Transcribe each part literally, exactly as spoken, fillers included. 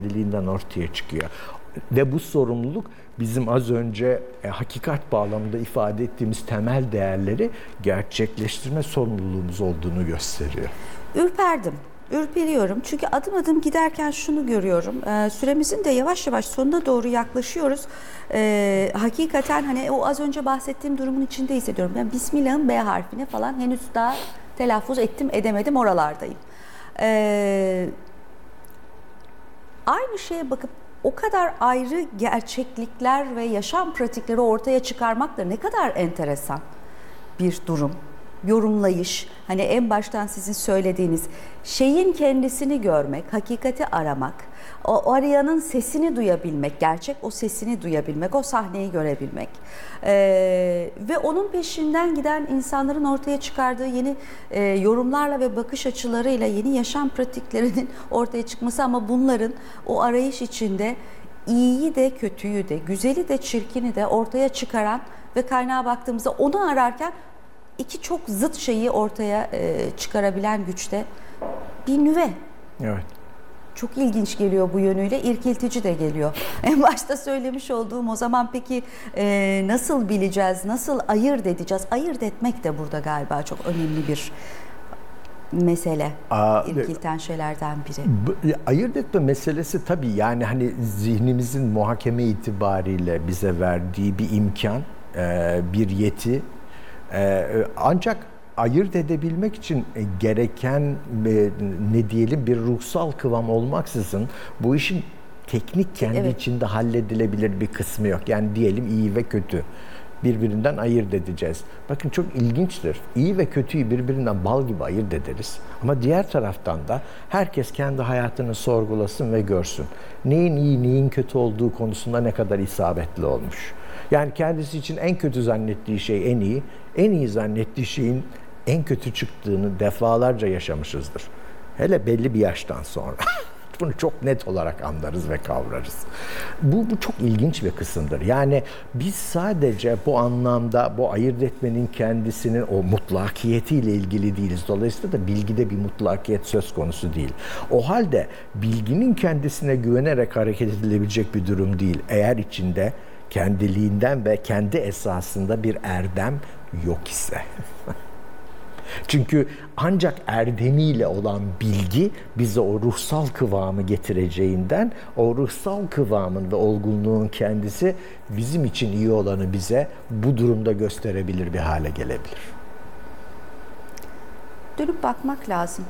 kendiliğinden ortaya çıkıyor. Ve bu sorumluluk bizim az önce e, hakikat bağlamında ifade ettiğimiz temel değerleri gerçekleştirme sorumluluğumuz olduğunu gösteriyor. Ürperdim. Ürperiyorum. Çünkü adım adım giderken şunu görüyorum. Ee, süremizin de yavaş yavaş sonuna doğru yaklaşıyoruz. Ee, hakikaten hani o az önce bahsettiğim durumun içinde hissediyorum. Yani Bismillah'ın B harfine falan henüz daha telaffuz ettim edemedim oralardayım. Ee, aynı şeye bakıp o kadar ayrı gerçeklikler ve yaşam pratikleri ortaya çıkarmak da ne kadar enteresan bir durum. Yorumlayış, hani en baştan sizin söylediğiniz şeyin kendisini görmek, hakikati aramak, o arayanın sesini duyabilmek, gerçek o sesini duyabilmek, o sahneyi görebilmek ee, ve onun peşinden giden insanların ortaya çıkardığı yeni e, yorumlarla ve bakış açılarıyla yeni yaşam pratiklerinin ortaya çıkması, ama bunların o arayış içinde iyiyi de kötüyü de, güzeli de çirkini de ortaya çıkaran ve kaynağa baktığımızda onu ararken İki çok zıt şeyi ortaya e, çıkarabilen güçte bir nüve. Evet. Çok ilginç geliyor bu yönüyle, irkiltici de geliyor. En başta söylemiş olduğum, o zaman peki e, nasıl bileceğiz, nasıl ayırt edeceğiz? Ayırt etmek de burada galiba çok önemli bir mesele. Aa, İrkilten şeylerden biri. Ayırt etme meselesi tabii, yani hani zihnimizin muhakeme itibariyle bize verdiği bir imkan, bir yeti. Ee, ancak ayırt edebilmek için gereken e, ne diyelim bir ruhsal kıvam olmaksızın bu işin teknik kendi evet. içinde halledilebilir bir kısmı yok. Yani diyelim iyi ve kötü birbirinden ayırt edeceğiz. Bakın çok ilginçtir. İyi ve kötüyü birbirinden bal gibi ayırt ederiz. Ama diğer taraftan da herkes kendi hayatını sorgulasın ve görsün. Neyin iyi, neyin kötü olduğu konusunda ne kadar isabetli olmuş. Yani kendisi için en kötü zannettiği şey en iyi, en iyi zannettiği şeyin en kötü çıktığını defalarca yaşamışızdır. Hele belli bir yaştan sonra. Bunu çok net olarak anlarız ve kavrarız. Bu, bu çok ilginç bir kısımdır. Yani biz sadece bu anlamda bu ayırt etmenin kendisinin o mutlakiyetiyle ilgili değiliz. Dolayısıyla da bilgide bir mutlakiyet söz konusu değil. O halde bilginin kendisine güvenerek hareket edilebilecek bir durum değil. Eğer içinde kendiliğinden ve kendi esasında bir erdem yok ise. Çünkü ancak erdemiyle olan bilgi bize o ruhsal kıvamı getireceğinden, o ruhsal kıvamın ve olgunluğun kendisi bizim için iyi olanı bize bu durumda gösterebilir bir hale gelebilir. Dönüp bakmak lazım.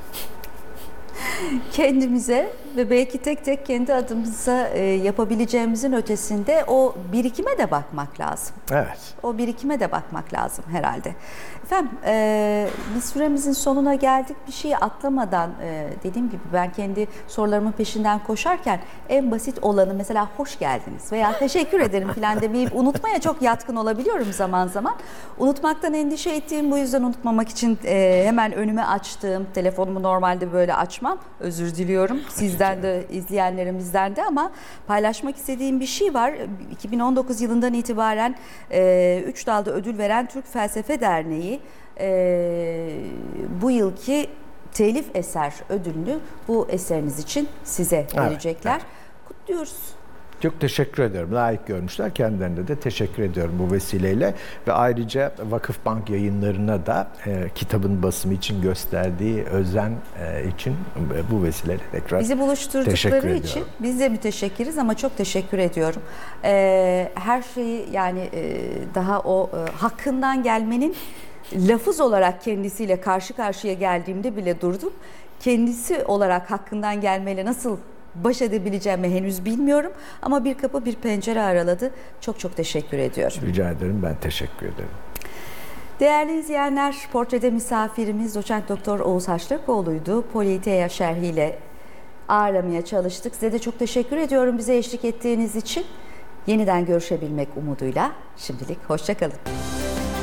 Kendimize ve belki tek tek kendi adımıza e, yapabileceğimizin ötesinde o birikime de bakmak lazım. Evet. O birikime de bakmak lazım herhalde. Efendim, e, biz süremizin sonuna geldik. Bir şeyi atlamadan, e, dediğim gibi ben kendi sorularımın peşinden koşarken en basit olanı, mesela hoş geldiniz veya teşekkür ederim falan demeyip unutmaya çok yatkın olabiliyorum zaman zaman. Unutmaktan endişe ettiğim, bu yüzden unutmamak için e, hemen önüme açtığım, telefonumu normalde böyle açmam. Özür diliyorum sizden de, izleyenlerimizden de, ama paylaşmak istediğim bir şey var. iki bin on dokuz yılından itibaren e, üç dalda ödül veren Türk Felsefe Derneği e, bu yılki telif eser ödülünü bu eseriniz için size verecekler. Evet, evet. Kutluyoruz. Çok teşekkür ederim. Layık görmüşler. Kendilerine de teşekkür ediyorum bu vesileyle. Ve ayrıca Vakıfbank Yayınları'na da e, kitabın basımı için gösterdiği özen e, için e, bu vesileyle tekrar bizi buluşturdukları için biz de müteşekkiriz, ama çok teşekkür ediyorum. E, her şeyi yani e, daha o e, hakkından gelmenin lafız olarak kendisiyle karşı karşıya geldiğimde bile durdum. Kendisi olarak hakkından gelmeyle nasıl baş edebileceğimi henüz bilmiyorum, ama bir kapı bir pencere araladı. Çok çok teşekkür ediyorum. Rica ederim, ben teşekkür ederim. Değerli izleyenler, portrede misafirimiz Doçent Doktor Oğuz Haşlakoğlu'ydu. Politeia şerhiyle ağırlamaya çalıştık. Size de çok teşekkür ediyorum bize eşlik ettiğiniz için. Yeniden görüşebilmek umuduyla şimdilik hoşça kalın.